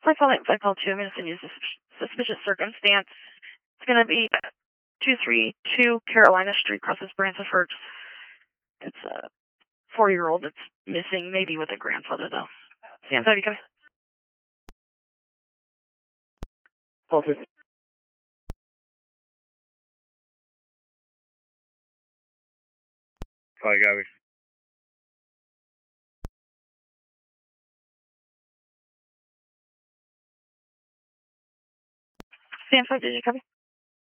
I called 2. I'm going to send you a suspicious circumstance. It's going to be 232 Carolina Street, crosses Bransford. It's a 4-year-old that's missing, maybe with a grandfather, though. Sam, have you come? Call 2. Hi, Gabby. Sam, did you copy?